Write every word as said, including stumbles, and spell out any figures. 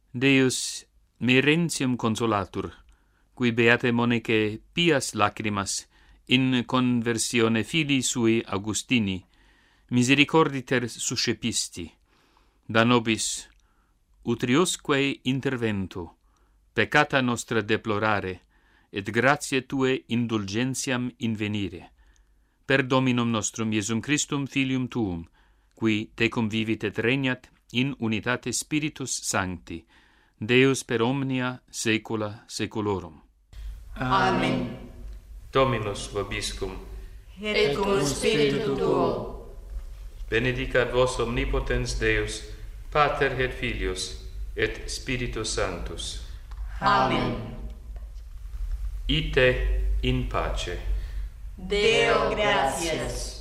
Deus merentium consolatur, qui beate Monicae pias lacrimas in conversione filii sui Augustini, misericorditer suscepisti, da nobis utriusque intervento, peccata nostra deplorare, et gratiae Tue indulgentiam invenire. Per Dominum nostrum Iesum Christum Filium Tuum, qui tecum vivit et regnat in unitate Spiritus Sancti, Deus per omnia saecula saeculorum. Amen. Dominus vobiscum. Et cum spiritu tuo. Benedicat vos omnipotens Deus, Pater et Filius, et Spiritus Sanctus. Amen. Ite in pace. Deo gratias.